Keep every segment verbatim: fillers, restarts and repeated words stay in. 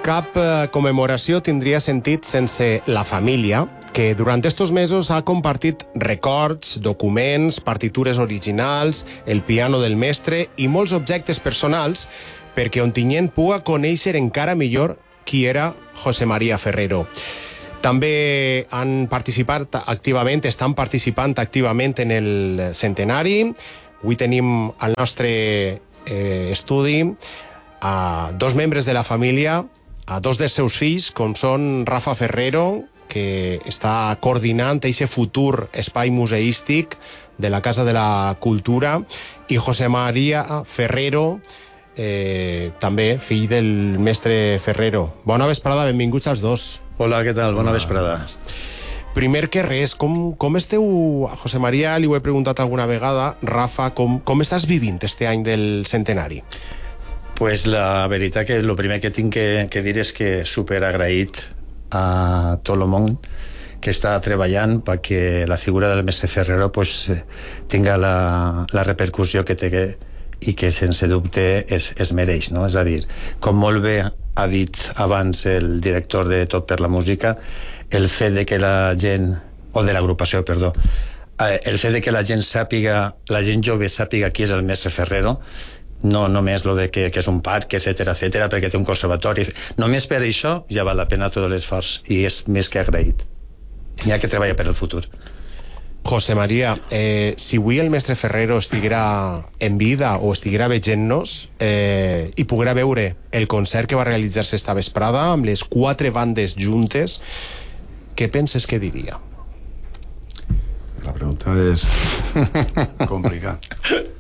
Cap eh, commemoració tindria sentit sense la família, que durant estos mesos ha compartit records, documents, partitures originals, el piano del mestre i molts objectes personals perquè Ontinyent puga conèixer encara millor qui era José María Ferrero. També han participat activament, estan participant activament en el centenari. Avui tenim al nostre eh, estudi a dos membres de la família, a dos dels seus fills, com són Rafa Ferrero, que està coordinant aquest futur espai museístic de la Casa de la Cultura, i José María Ferrero, eh, també fill del mestre Ferrero. Bona vesprada, benvinguts als dos. Hola, què tal? Bona vesprada. Primer que res, com, com esteu... A José María li ho he preguntat alguna vegada. Rafa, com, com estàs vivint este any del centenari? Pues la veritat que el primer que tinc que, que dir és que super agraït a tot el món que està treballant perquè la figura del mestre Ferrero pues, tinga la, la repercussió que té i que sense dubte es, es mereix, no? És a dir, com molt bé ha dit abans el director de Tot per la Música, el fet de que la gent, o de l'agrupació, perdó, el fet de que la gent sàpiga, la gent jove sàpiga qui és el mestre Ferrero, no només lo de que, que és un parc, etcètera, etcètera, perquè té un conservatori. Només per això ja val la pena tot l'esforç i és més que agraït. N'hi ha que treballar per el futur. José María, eh, si avui el mestre Ferrero estiguera en vida o estiguera veient-nos eh, i poguera veure el concert que va realitzar-se esta vesprada amb les quatre bandes juntes, què penses que diria? La pregunta és complicada.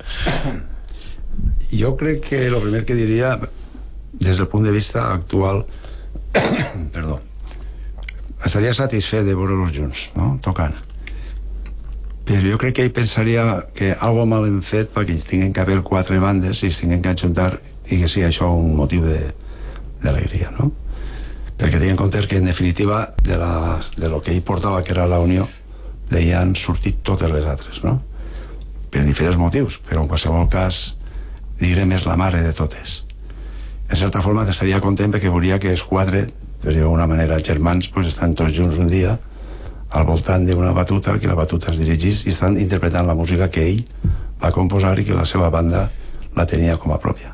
Jo crec que el primer que diria, des del punt de vista actual, perdó, estaria satisfet de veure-los junts, no? Tocant. Però jo crec que ell pensaria que algo mal hem fet perquè tinguin que haver quatre bandes i es tinguin que ajuntar i que sigui això un motiu d'alegria, no? Perquè tinguin en compte que, en definitiva, de, la, de lo que ell portava, que era la unió, d'ahir han sortit totes les altres, no? Per diferents motius, però en qualsevol cas direm és la mare de totes. En certa forma estaria content perquè veuria que els quatre, per dir d'alguna manera, germans, pues, estan tots junts un dia al voltant d'una batuta, que la batuta es dirigís i estan interpretant la música que ell va composar i que la seva banda la tenia com a pròpia.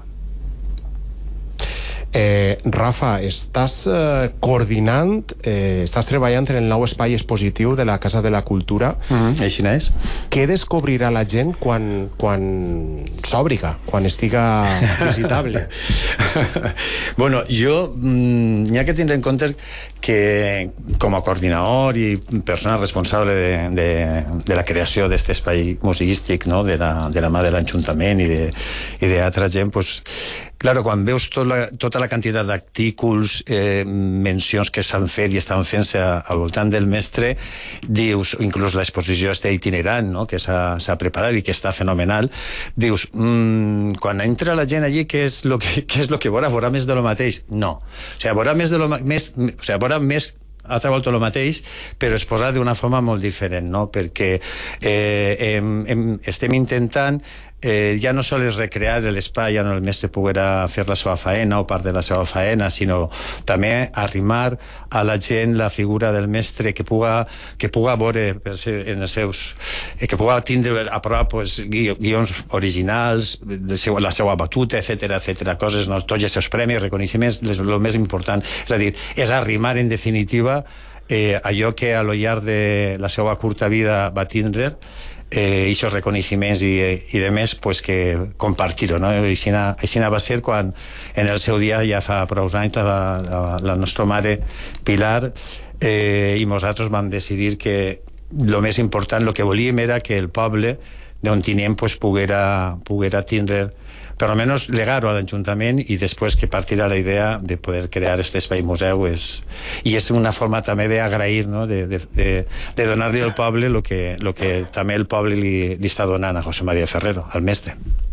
Eh, Rafa, estàs eh, coordinant, eh, estàs treballant en el nou espai expositiu de la Casa de la Cultura. Mm-hmm. Així és. Què descobrirà la gent quan, quan s'òbriga, quan estiga visitable? Bueno, jo mm, n'hi ha que tindre en compte que com a coordinador i persona responsable de, de, de la creació d'aquest espai museístic, no? de, la, de la mà de l'Ajuntament i d'altra gent, pues, claro, quan veus tot la, tota la quantitat d'artículs, eh, mencions que s'han fet i estan fent-se al voltant del mestre, dius, inclús l'exposició està itinerant, no? que s'ha preparat i que està fenomenal, dius, mmm, quan entra la gent allí, què és lo que, què és lo que veurà? Veurà més de lo mateix? No. O sigui, veurà més de lo més, o sigui, veurà més altra volta el mateix, però exposat d'una forma molt diferent, no? Perquè eh, hem, hem, estem intentant eh, ja no sols recrear l'espai on el mestre poguera fer la seva faena o part de la seva faena, sinó també arrimar a la gent la figura del mestre que puga, que puga veure en els seus, eh, que puga tindre a prop pues, gui, guions originals, de seu, la seva batuta, etcètera, etcètera, coses, no? Tots els seus premis, reconeixements, el més important, és a dir, és arrimar en definitiva eh, allò que a lo llarg de la seva curta vida va tindre, eh, aquests reconeixements i, i de més, pues, que compartir-ho, no? Així, així va ser quan en el seu dia, ja fa prou anys, la, la, la nostra mare Pilar eh, i nosaltres vam decidir que el més important, el que volíem era que el poble d'Ontinyent pues, poguera, poguera tindre per almenys legar-ho a l'Ajuntament i després que partirà la idea de poder crear aquest espai museu és, i és una forma també d'agrair, no? de, de, de, de donar-li al poble el que, lo que també el poble li, li està donant a José María Ferrero, al mestre.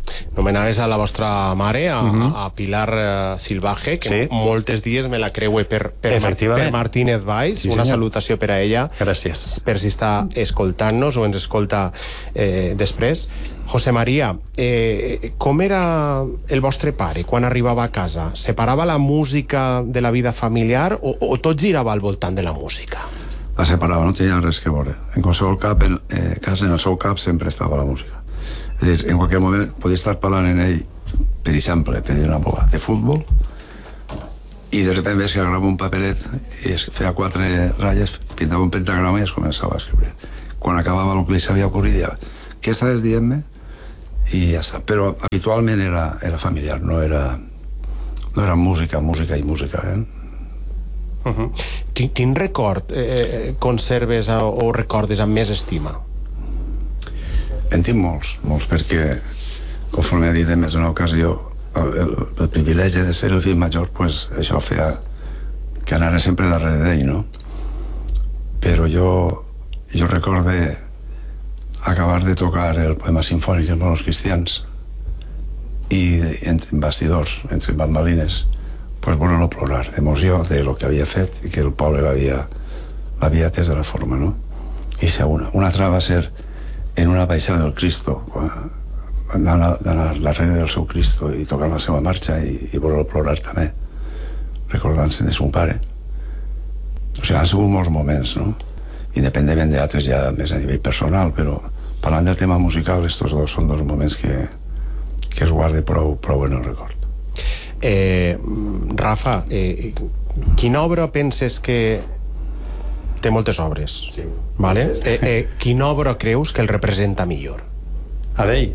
Nomenaves a la vostra mare, a, Mhm. a Pilar eh, Silvaje, que Sí. moltes dies me la creue per, per, Mar- Efectivament. per Martínez Valls. Sí, Una senyor. salutació per a ella. Gràcies. Per si està escoltant-nos o ens escolta eh, després. José María, eh, com era el vostre pare quan arribava a casa? Separava la música de la vida familiar o, o tot girava al voltant de la música? La separava, no tenia res que veure. En qualsevol cap, en, eh, cas, en el seu cap sempre estava la música. És a dir, en qualsevol moment podia estar parlant en ell, per exemple, per dir una boga, de futbol, i de sobte ves que agarrava un paperet i es feia quatre ratlles, pintava un pentagrama i es començava a escriure. Quan acabava el que li s'havia ocorrit, ja, què estàs dient-me? I ja està. Però habitualment era, era familiar, no era, no era música, música i música, eh? Uh -huh. Quin, quin record eh, conserves o, o recordes amb més estima? En tinc molts, molts, perquè, conforme he dit en més d'una ocasió, el, el, el privilegi de ser el fill major, pues, això feia que anara sempre darrere d'ell, no? Però jo, jo recorde acabar de tocar el poema sinfònic en Bonos Cristians i en bastidors, entre bambalines, pues bueno, plorar, emoció de lo que havia fet i que el poble l'havia l'havia atès de la forma, no? I una. Una altra va ser en una baixada del Cristo, d'anar darrere del seu Cristo i tocar la seva marxa i, i veure-lo plorar també, recordant-se de son pare. O sigui, han sigut molts moments, no? Independentment d'altres ja més a nivell personal, però parlant del tema musical, estos dos són dos moments que, que es guarde prou, prou en el record. Eh, Rafa, eh, quina obra penses que... Té moltes obres, Sí. vale? Eh, eh, quina obra creus que el representa millor? A d'ell?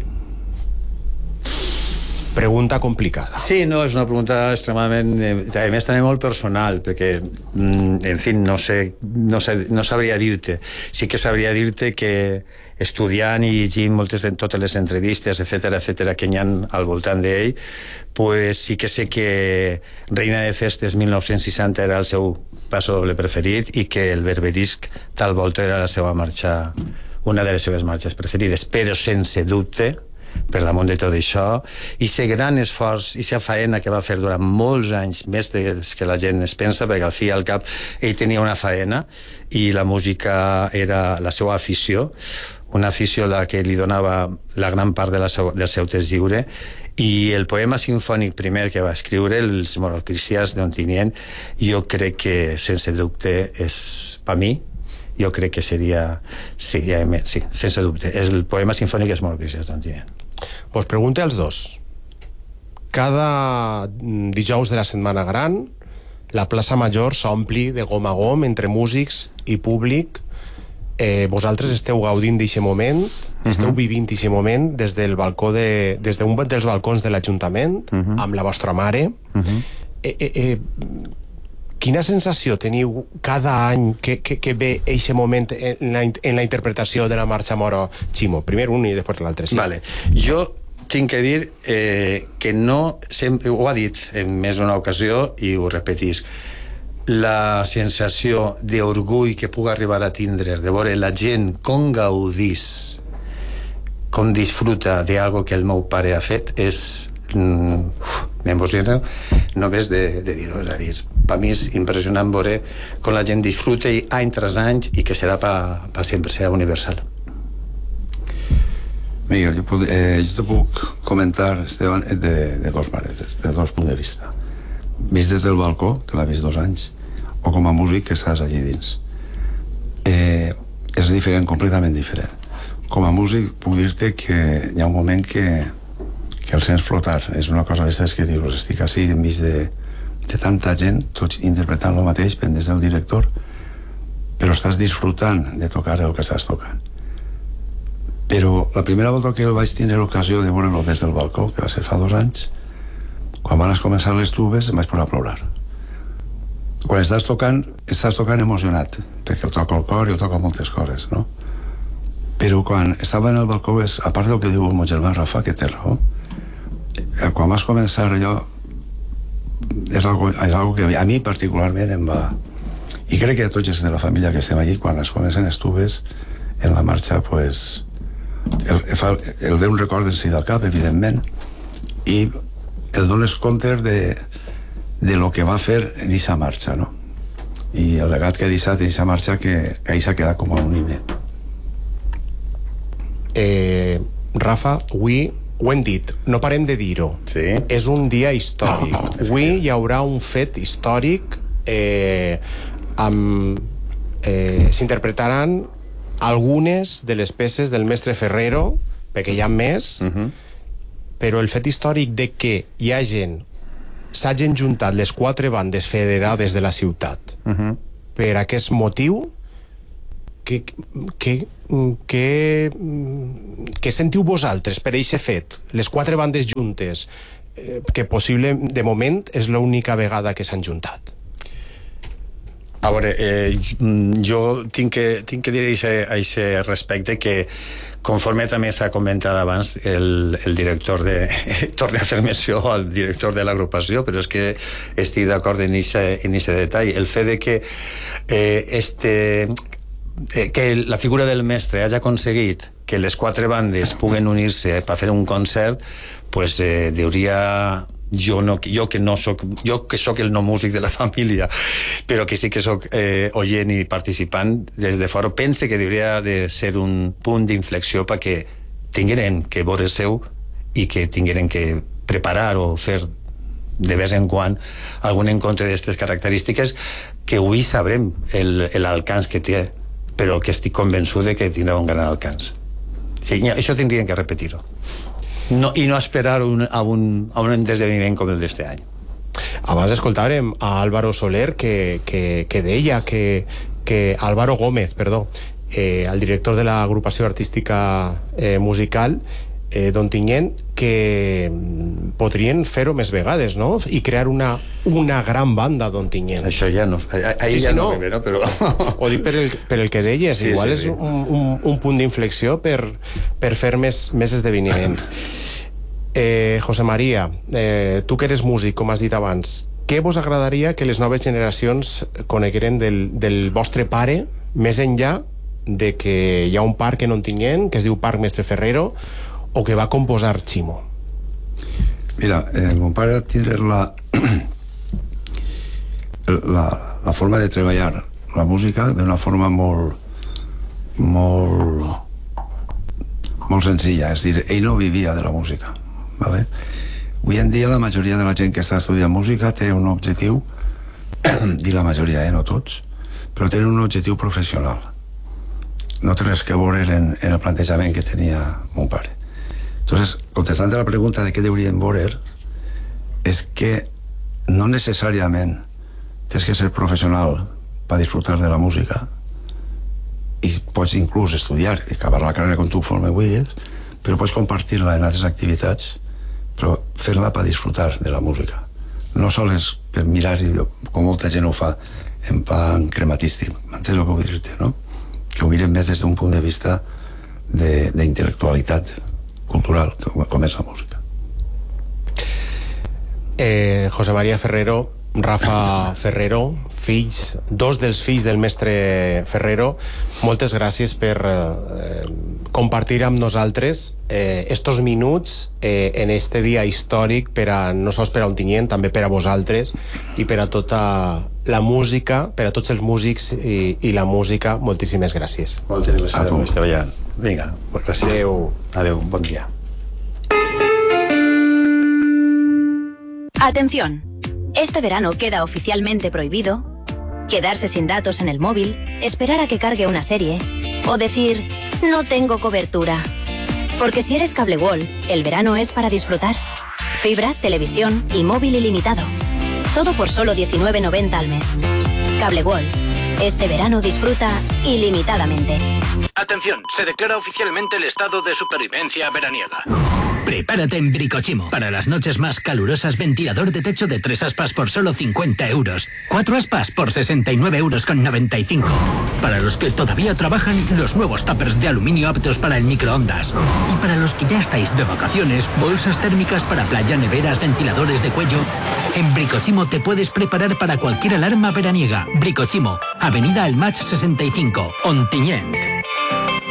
Pregunta complicada. Sí, no, és una pregunta extremadament... Eh, a més, també molt personal, perquè, mm, en fi, no sé, no, sé, no sabria dir-te. Sí que sabria dir-te que estudiant i llegint moltes de totes les entrevistes, etcètera, etcètera, que hi ha al voltant d'ell, pues sí que sé que Reina de Festes mil nou-cents seixanta era el seu passo doble preferit i que el Berberisc tal volta era la seva marxa, una de les seves marxes preferides, però sense dubte, per damunt de tot això, i aquest gran esforç, i aquesta faena que va fer durant molts anys, més des que la gent es pensa, perquè al fi i al cap ell tenia una faena i la música era la seva afició, una afició a la que li donava la gran part de la seu, del seu temps lliure, i el poema sinfònic primer que va escriure, els Monocristians d'Ontinyent, jo crec que sense dubte és, per mi, jo crec que seria, sí, sí, sense dubte, és el poema sinfònic dels Monocristians d'Ontinyent. Pues pregunte als dos. Cada dijous de la Setmana Gran la plaça Major s'ompli de gom a gom entre músics i públic. Eh, vosaltres esteu gaudint d'aquest moment, uh-huh. esteu vivint d'aquest moment des del balcó de, des d'un dels balcons de l'Ajuntament, uh-huh. amb la vostra mare. Uh-huh. eh, eh, eh, quina sensació teniu cada any que, que, que ve aquest moment en la, en la interpretació de la Marxa Moro? Ximo, primer un i després l'altre. Sí. Vale. Jo tinc que dir eh, que no, sempre, ho ha dit en més d'una ocasió i ho repetisc, la sensació d'orgull que puc arribar a tindre de veure la gent com gaudís, com disfruta d'algo que el meu pare ha fet, és m'emociona només de, de dir-ho, és a dir, per mi és impressionant veure com la gent disfruta i any tras any i que serà per pa sempre, serà universal. Miguel, jo, puc, eh, jo te puc comentar, Esteban, de, de dos maneres, de dos punts de vista. Vist des del balcó, que l'ha vist dos anys, o com a músic que estàs allí dins. Eh, és diferent, completament diferent. Com a músic puc dir-te que hi ha un moment que, que el sents flotar. És una cosa d'aquestes que dius, estic així enmig de, de tanta gent, tots interpretant el mateix, pendents del director, però estàs disfrutant de tocar el que estàs tocant. Però la primera volta que el vaig tenir l'ocasió de veure-lo des del balcó, que va ser fa dos anys, quan van començar les tubes em vaig posar a plorar. Quan estàs tocant, estàs tocant emocionat, perquè el toco el cor i el toco moltes coses, no? Però quan estava en el balcó, és, a part del que diu el meu germà Rafa, que té raó, quan vas començar allò, és algo, és algo que a mi particularment em va... I crec que a tots els de la família que estem allí, quan es comencen les tubes, en la marxa, pues, el, el, el ve un record en si del cap, evidentment, i el dones compte de, de lo que va fer en aquesta marxa, no? I el legat que ha deixat en aquesta marxa que, que ahí s'ha quedat com un himne. Eh, Rafa, avui ho hem dit, no parem de dir-ho. Sí. És un dia històric. Oh, avui hi haurà un fet històric, eh, amb... Eh, s'interpretaran algunes de les peces del mestre Ferrero, perquè hi ha més, uh-huh. però el fet històric de que hi ha gent, s'hagin juntat les quatre bandes federades de la ciutat uh-huh. per aquest motiu, que, que, que, que sentiu vosaltres per aquest fet? Les quatre bandes juntes, eh, que possible, de moment, és l'única vegada que s'han juntat. A veure, eh, jo tinc que, tinc que dir a aquest respecte que, conforme també s'ha comentat abans, el, el director de... torna a fer menció al director de l'agrupació, però és que estic d'acord en aquest detall. El fet de que eh, este... Eh, que la figura del mestre hagi aconseguit que les quatre bandes puguen unir-se per fer un concert, pues eh, hauria... Jo, no, jo que no soc, jo que soc el no músic de la família, però que sí que soc eh, oient i participant des de fora, pense que hauria de ser un punt d'inflexió perquè tingueren que veure seu i que tingueren que preparar o fer de vez en quan algun encontre d'aquestes característiques, que avui sabrem l'alcance que té, però que estic convençut de que tindrà un gran alcance. Sí, això tindrien que repetir-ho. No, i no esperar un, a, un, a un esdeveniment com el d'este any. Abans escoltàvem a Álvaro Soler que, que, que deia que, que Álvaro Gómez, perdó, eh, el director de l'agrupació artística eh, musical eh, d'Ontinyent, que podrien fer-ho més vegades, no? I crear una, una gran banda d'Ontinyent. Això ja no... Ahir sí, ja sí, no, no ve, no? Però... Ho dic per el, per el que deies, sí, igual sí, sí. és un, un, un punt d'inflexió per, per fer més, més esdeveniments. Eh, José María, eh, tu que eres músic, com has dit abans, què vos agradaria que les noves generacions conegueren del, del vostre pare, més enllà de que hi ha un parc en Ontinyent que es diu Parc Mestre Ferrero, o que va composar Ximo? Mira, eh, mon pare tindre la, la la forma de treballar la música d'una forma molt molt molt senzilla, és dir, ell no vivia de la música, ¿vale? Avui en dia la majoria de la gent que està estudiant música té un objectiu, i la majoria, eh, no tots, però tenen un objectiu professional. No té res que veure en, en el plantejament que tenia mon pare. Entonces, contestant a la pregunta de què deurien veure, és que no necessàriament tens que ser professional per disfrutar de la música, i pots inclús estudiar i acabar la carrera com tu forma vulguis, però pots compartir-la en altres activitats, però fer-la per disfrutar de la música. No sols per mirar, com molta gent ho fa, en plan crematístic. M'entens el que vull dir-te, no? Que ho mirem més des d'un punt de vista d'intel·lectualitat cultural, com és la música. Eh, José María Ferrero, Rafa Ferrero, fills, dos dels fills del mestre Ferrero, moltes gràcies per eh, compartir amb nosaltres eh, estos minuts eh, en este dia històric per a, no sols per a Ontinyent, també per a vosaltres i per a tota la música, per a tots els músics i, i la música. Moltíssimes gràcies. Moltes gràcies. Vinga, gràcies. Adéu. Adéu, bon dia. Atención. Este verano queda oficialmente prohibido quedarse sin datos en el móvil, esperar a que cargue una serie o decir no tengo cobertura. Porque si eres Cable World, el verano es para disfrutar. Fibra, televisión y móvil ilimitado. Todo por solo diecinueve noventa al mes. Cable World. Este verano disfruta ilimitadamente. Atención, se declara oficialmente el estado de supervivencia veraniega. Prepárate en Bricochimo. Para las noches más calurosas, ventilador de techo de tres aspas por solo cincuenta euros. Cuatro aspas por sesenta y nueve euros con noventa y cinco. Para los que todavía trabajan, los nuevos tuppers de aluminio aptos para el microondas. Y para los que ya estáis de vacaciones, bolsas térmicas para playa, neveras, ventiladores de cuello. En Bricochimo te puedes preparar para cualquier alarma veraniega. Bricochimo, Avenida El Match sesenta y cinco, Ontinyent.